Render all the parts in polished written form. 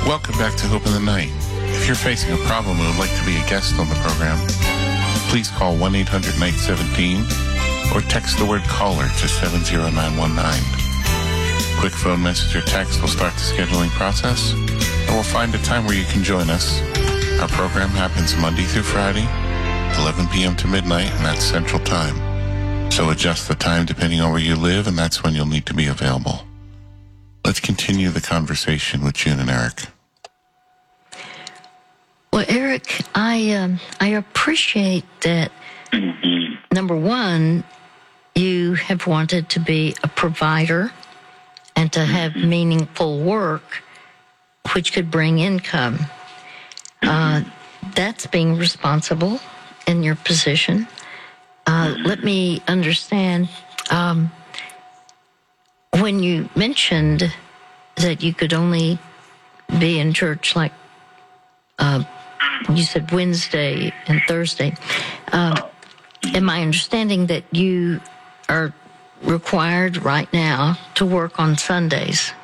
Welcome back to Hope in the Night. If you're facing a problem and would like to be a guest on the program, please call 1-800-NIGHT-17 or text the word caller to 70919. Quick phone message or text will start the scheduling process, and we'll find a time where you can join us. Our program happens Monday through Friday, 11 p.m. to midnight, and that's Central Time. So adjust the time depending on where you live, and that's when you'll need to be available. Let's continue the conversation with June and Eric. Well, Eric, I appreciate that, number one, you have wanted to be a provider and to have meaningful work, which could bring income. That's being responsible in your position. Let me understand, when you mentioned that you could only be in church like you said Wednesday and Thursday, am I understanding that you are required right now to work on Sundays?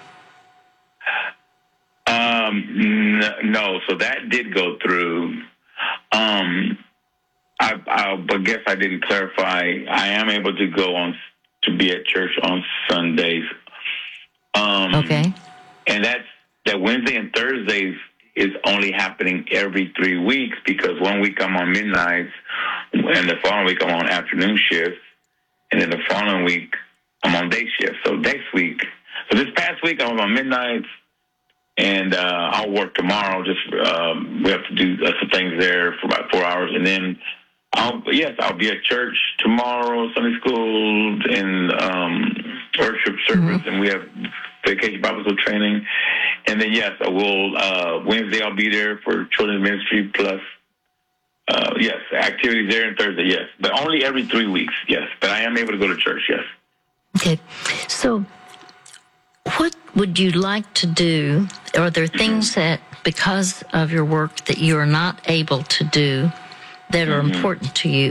No, so that did go through. I guess I didn't clarify. I am able to go on to be at church on Sundays. Okay. And that Wednesday and Thursdays is only happening every 3 weeks, because 1 week I'm on midnights, and the following week I'm on afternoon shifts, and then the following week I'm on day shifts. So this past week I was on midnights, and I'll work tomorrow. Just we have to do some things there for about 4 hours, and then I'll be at church tomorrow, Sunday school, and worship service, and we have vacation Bible school training. And then, yes, I will, Wednesday I'll be there for children's ministry, plus, activities there, and Thursday, yes. But only every 3 weeks, yes. But I am able to go to church, yes. Okay. So what would you like to do? Are there things that, because of your work, that you are not able to do that are important to you?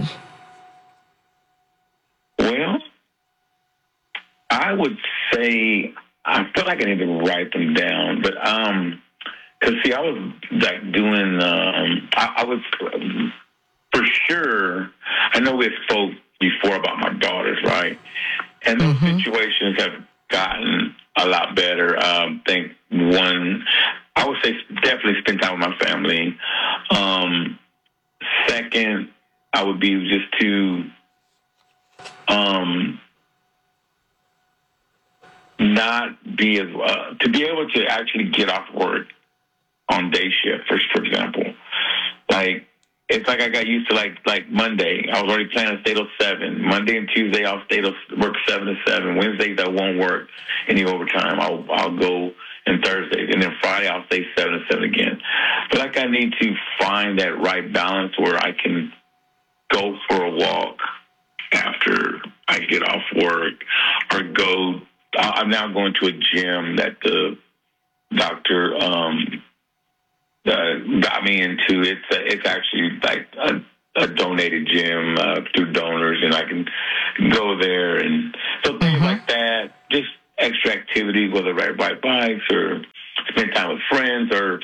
Well, I would say, I feel like I need to write them down, but because see, I was like doing, I was for sure. I know we spoke before about my daughters, right? And those situations have gotten a lot better. I think one, I would say definitely spend time with my family. Second, I would be just to not be as to be able to actually get off work on day shift, for example. Like, it's like I got used to like Monday. I was already planning to stay till 7. Monday and Tuesday I'll stay till work 7 to 7. Wednesdays I won't work any overtime. I'll go, and Thursdays, and then Friday I'll stay 7 to 7 again. But like I need to find that right balance where I can go for a walk after I get off work, or go. I'm now going to a gym that the doctor got me into. It's actually like a donated gym through donors, and I can go there, and so things like that. Just extra activities, whether ride bikes or spend time with friends, or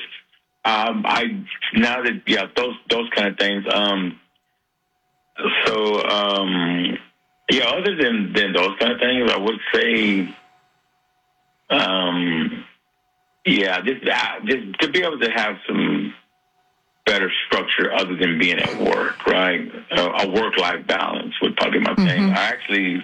those kind of things. Other than those kind of things, I would say, just to be able to have some better structure other than being at work, right? A work-life balance would probably be my thing. I actually,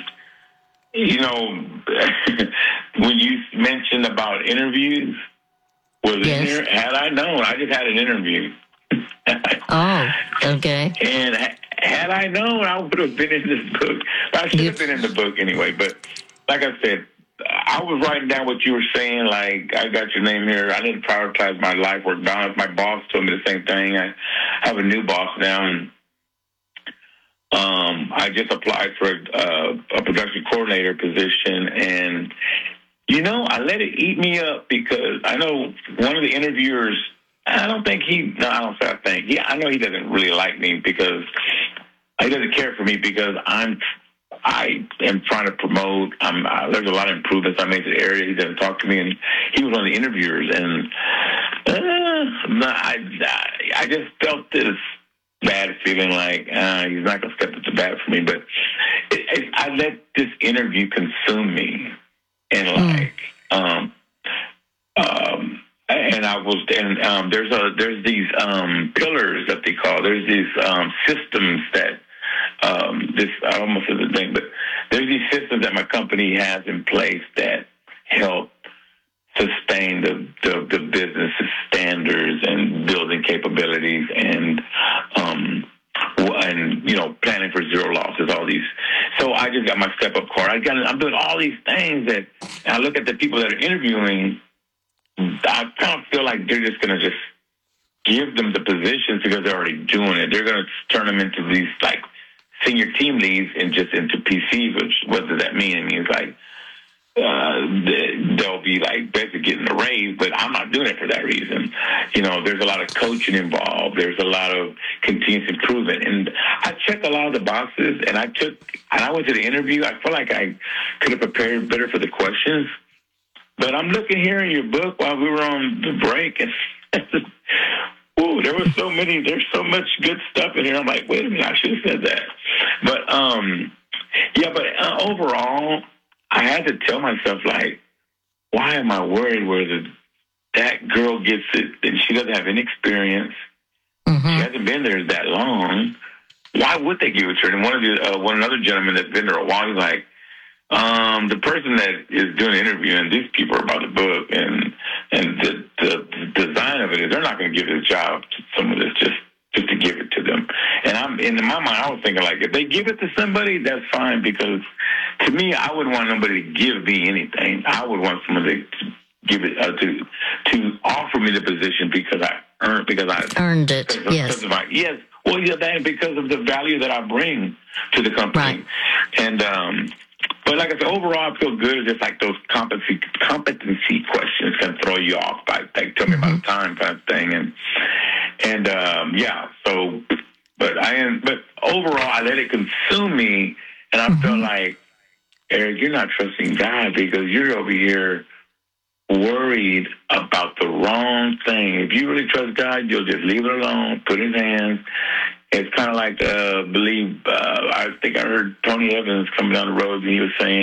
when you mentioned about interviews, was in there? Had I known, I just had an interview. Oh, okay. And had I known, I would have been in this book. I should have been in the book anyway. But like I said, I was writing down what you were saying. Like, I got your name here. I need to prioritize my life-work balance. My boss told me the same thing. I have a new boss now, and I just applied for a production coordinator position, and I let it eat me up, because I know one of the interviewers, I know he doesn't really like me, because he doesn't care for me, because I am trying to promote. There's a lot of improvements I made to the area. He doesn't talk to me, and he was one of the interviewers, and No, I just felt this bad feeling like he's not going to step up to bat for me. But I let this interview consume me, and and I was, and there's these pillars that they call. There's these systems that I almost said the thing, but there's these systems that my company has in place that help sustain the business standards and building capabilities and planning for zero losses, all these. So I just got my step up card. I'm doing all these things that I look at the people that are interviewing. I kind of feel like they're just going to just give them the positions because they're already doing it. They're going to turn them into these like senior team leads and just into PCs, which what does that mean? It means like they'll be like basically getting a raise, but I'm not doing it for that reason. There's a lot of coaching involved. There's a lot of continuous improvement. And I checked a lot of the boxes, and I went to the interview. I feel like I could have prepared better for the questions. But I'm looking here in your book while we were on the break, and ooh, there's so much good stuff in here. I'm like, wait a minute, I should have said that. But overall, I had to tell myself, like, why am I worried where that girl gets it and she doesn't have any experience? Mm-hmm. She hasn't been there that long. Why would they give it to her? And another gentleman that's been there a while, he's like, the person that is doing the interview, and these people are about the book, and the design of it is they're not going to give this job to someone that's just to give it to them. And in my mind, I was thinking, like, if they give it to somebody, that's fine, because to me, I wouldn't want nobody to give me anything. I would want someone to give it to offer me the position because I earned it. Yes. Yes. Well, yeah, because of the value that I bring to the company. Right. And but like I said, overall, I feel good. It's just like those competency questions can throw you off. Like tell me about the time kind of thing, and yeah. So, but overall, I let it consume me, and I felt like, Eric, you're not trusting God because you're over here worried about the wrong thing. If you really trust God, you'll just leave it alone, put it in His hands. It's kind of like, I think I heard Tony Evans coming down the road and he was saying,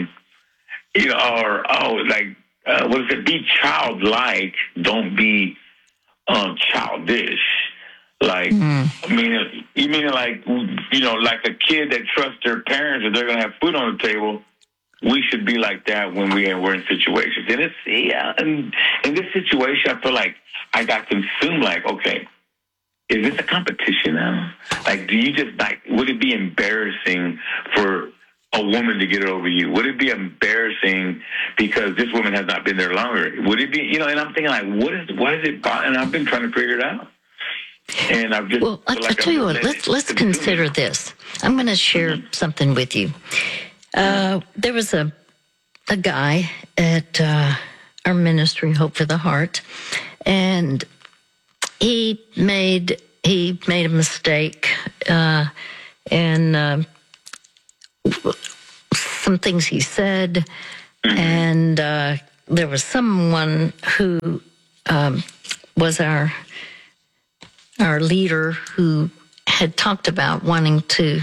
what is it? Be childlike, don't be childish. Like, you mean like, like a kid that trusts their parents that they're going to have food on the table. We should be like that when we're in situations. And and in this situation, I feel like I got consumed. Like, okay, is this a competition now? Like, do you just would it be embarrassing for a woman to get it over you? Would it be embarrassing because this woman has not been there longer? Would it be, and I'm thinking like, what is it? And I've been trying to figure it out. And I've just, I'll tell you what, let's consider this. I'm going to share something with you. There was a guy at our ministry, Hope for the Heart, and he made a mistake, and some things he said, and there was someone who was our leader who had talked about wanting to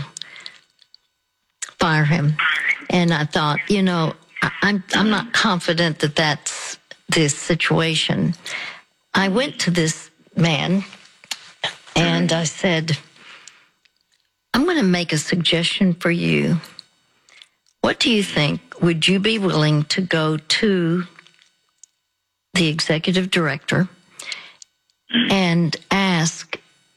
fire him, and I thought, I'm not confident that that's this situation. I went to this man and I said, I'm going to make a suggestion for you. What do you think? Would you be willing to go to the executive director and ask,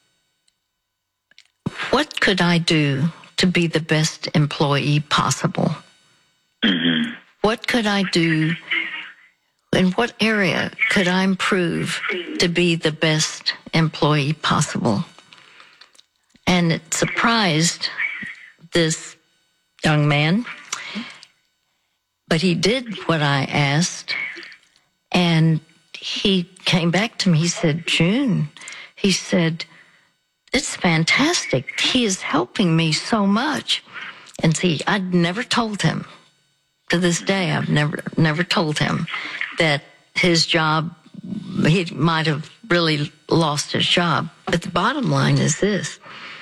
what could I do to be the best employee possible? Mm-hmm. What could I do? In what area could I improve to be the best employee possible? And it surprised this young man, but he did what I asked, and he came back to me. He said, June, he said, it's fantastic. He is helping me so much. And see, I'd never told him. To this day, I've never told him that his job he might have really lost his job. But the bottom line is this.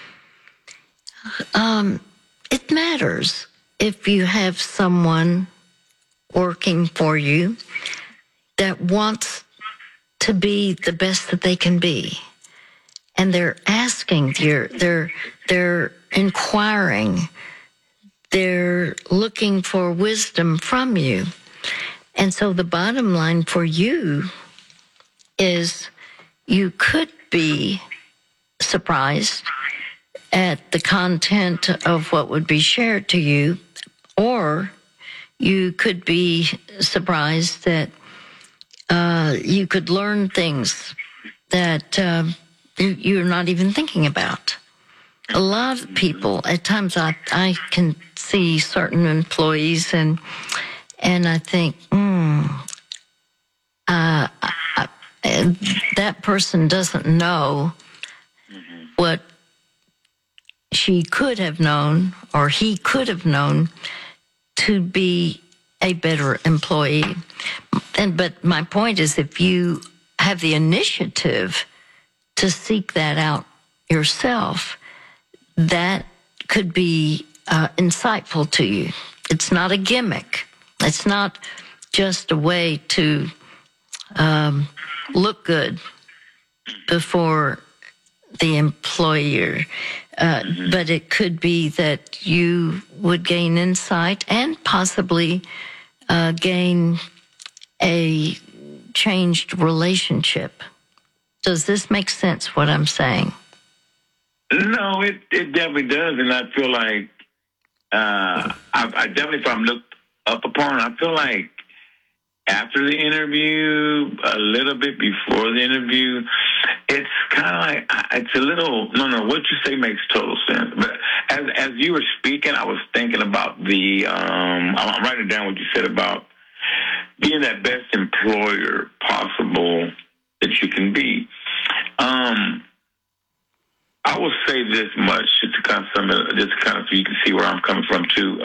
It matters if you have someone working for you that wants to be the best that they can be. And they're asking, they're inquiring, they're looking for wisdom from you. And so the bottom line for you is you could be surprised at the content of what would be shared to you, or you could be surprised that you could learn things that you're not even thinking about. A lot of people, at times I can see certain employees and I think, that person doesn't know what she could have known or he could have known to be a better employee. But my point is, if you have the initiative to seek that out yourself, that could be insightful to you. It's not a gimmick. It's not just a way to look good before the employer, but it could be that you would gain insight and possibly gain a changed relationship. Does this make sense, what I'm saying? No, it definitely does, and I feel like I definitely, if I'm looked up upon, I feel like after the interview, a little bit before the interview, it's kind of like, it's a little, no, what you say makes total sense. But as you were speaking, I was thinking about I'm writing down what you said about being that best employer possible that you can be. I will say this much, just to kind of so you can see where I'm coming from too.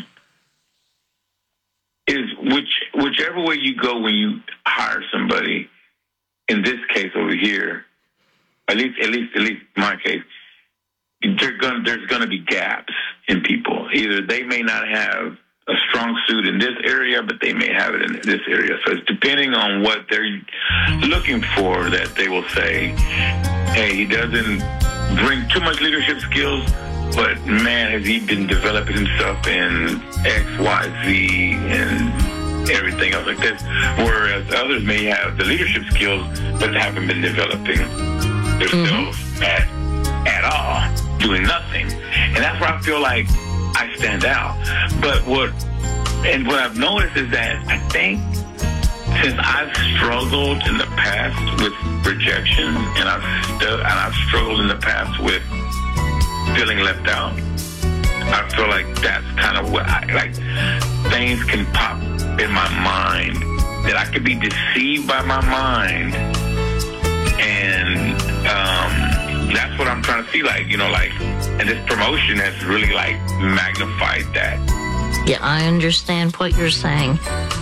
Is whichever way you go when you hire somebody, in this case over here, at least my case, there's gonna be gaps in people. Either they may not have a strong suit in this area, but they may have it in this area. So it's depending on what they're looking for that they will say, hey, he doesn't bring too much leadership skills, but man, has he been developing himself in X, Y, Z, and everything else like this. Whereas others may have the leadership skills, but they haven't been developing themselves at all, doing nothing. And that's where I feel like I stand out. But what I've noticed is that I think since I've struggled in the past with rejection, and I've struggled in the past with feeling left out, I feel like that's kind of what things can pop in my mind that I could be deceived by my mind, and that's what I'm trying to see, and this promotion has really magnified that. Yeah, I understand what you're saying.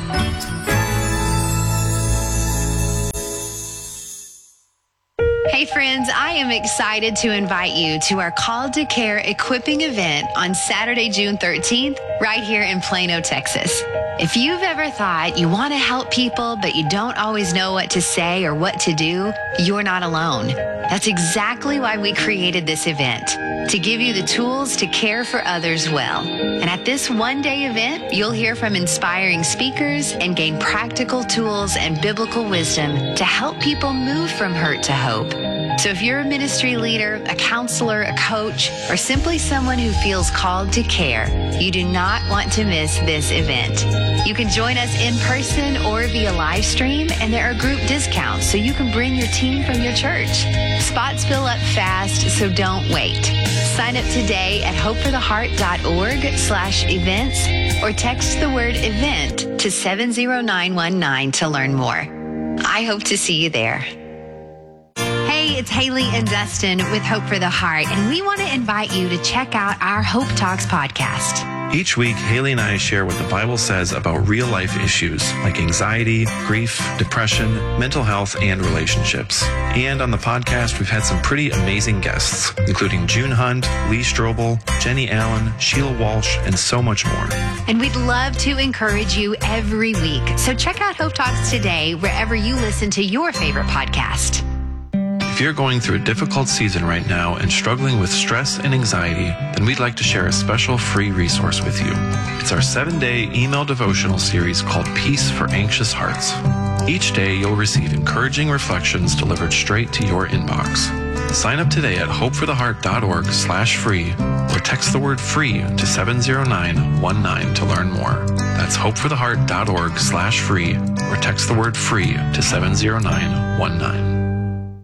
Hey friends, I am excited to invite you to our Called to Care equipping event on Saturday, June 13th, right here in Plano, Texas. If you've ever thought you want to help people, but you don't always know what to say or what to do, you're not alone. That's exactly why we created this event, to give you the tools to care for others well. And at this one-day event, you'll hear from inspiring speakers and gain practical tools and biblical wisdom to help people move from hurt to hope. So if you're a ministry leader, a counselor, a coach, or simply someone who feels called to care, you do not want to miss this event. You can join us in person or via live stream, and there are group discounts so you can bring your team from your church. Spots fill up fast, so don't wait. Sign up today at hopefortheheart.org/events or text the word event to 70919 to learn more. I hope to see you there. Hey, it's Haley and Dustin with Hope for the Heart, and we want to invite you to check out our Hope Talks podcast. Each week, Haley and I share what the Bible says about real-life issues like anxiety, grief, depression, mental health, and relationships. And on the podcast, we've had some pretty amazing guests, including June Hunt, Lee Strobel, Jenny Allen, Sheila Walsh, and so much more. And we'd love to encourage you every week. So check out Hope Talks today, wherever you listen to your favorite podcast. If you're going through a difficult season right now and struggling with stress and anxiety, then we'd like to share a special free resource with you. It's our 7-day email devotional series called Peace for Anxious Hearts. Each day you'll receive encouraging reflections delivered straight to your inbox. Sign up today at hopefortheheart.org/free or text the word free to 70919 to learn more. That's hopefortheheart.org/free or text the word free to 70919.